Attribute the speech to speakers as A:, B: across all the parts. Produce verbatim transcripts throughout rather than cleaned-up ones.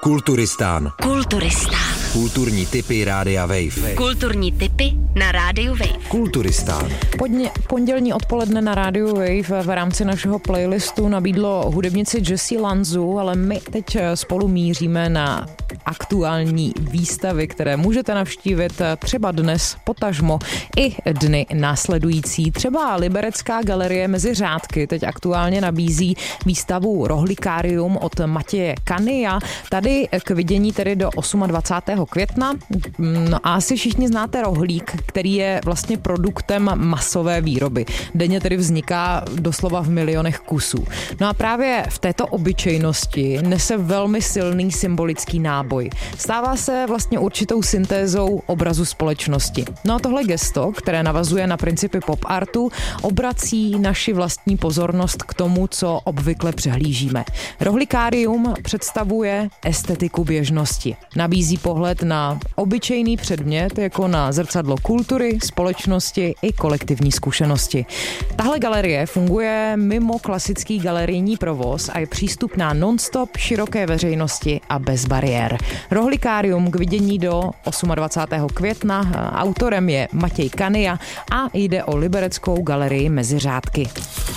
A: Kulturistán.
B: Kulturistán.
A: Kulturní tipy Rádia Wave.
B: Kulturní tipy na Rádiu Wave.
A: Kulturistán.
C: Podně, pondělní odpoledne na Rádiu Wave v rámci našeho playlistu nabídlo hudebnici Jessie Lanzu, ale my teď spolu míříme na aktuální výstavy, které můžete navštívit třeba dnes, potažmo i dny následující. Třeba Liberecká galerie Mezi řádky teď aktuálně nabízí výstavu Rohlikárium od Matěje Kania. Tady k vidění tedy do dvacátého osmého května. No a asi všichni znáte rohlík, který je vlastně produktem masové výroby. Denně tedy vzniká doslova v milionech kusů. No a právě v této obyčejnosti nese velmi silný symbolický náboj. Stává se vlastně určitou syntézou obrazu společnosti. No a tohle gesto, které navazuje na principy pop artu, obrací naši vlastní pozornost k tomu, co obvykle přehlížíme. Rohlikárium představuje estetiku běžnosti. Nabízí pohled na obyčejný předmět jako na zrcadlo kultury, společnosti i kolektivní zkušenosti. Tahle galerie funguje mimo klasický galerijní provoz a je přístupná non-stop široké veřejnosti a bez bariér. Rohlikárium k vidění do dvacátého osmého května. Autorem je Matěj Kania a jde o Libereckou galerii Mezi řádky.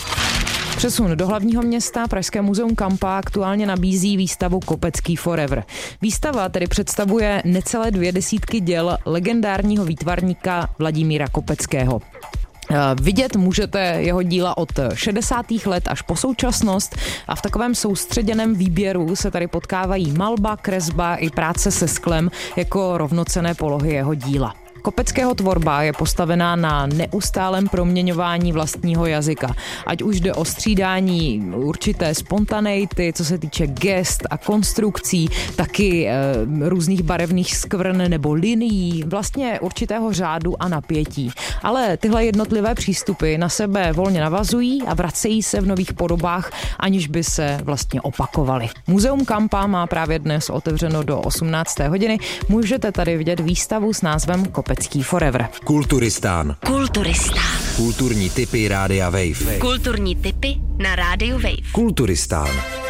C: Přesun do hlavního města. Pražské muzeum Kampa aktuálně nabízí výstavu Kopecký forever. Výstava tedy představuje necelé dvě desítky děl legendárního výtvarníka Vladimíra Kopeckého. Vidět můžete jeho díla od šedesátých let až po současnost a v takovém soustředěném výběru se tady potkávají malba, kresba i práce se sklem jako rovnocenné polohy jeho díla. Kopeckého tvorba je postavená na neustálém proměňování vlastního jazyka. Ať už jde o střídání určité spontaneity, co se týče gest a konstrukcí, taky e, různých barevných skvrn nebo linií, vlastně určitého řádu a napětí. Ale tyhle jednotlivé přístupy na sebe volně navazují a vracejí se v nových podobách, aniž by se vlastně opakovaly. Muzeum Kampa má právě dnes otevřeno do osmnácté hodiny. Můžete tady vidět výstavu s názvem Kopecký forever.
A: Kulturistán.
B: Kulturistán.
A: Kulturní tipy Rádia Wave.
B: Kulturní tipy na Rádiu Wave.
A: Kulturistán.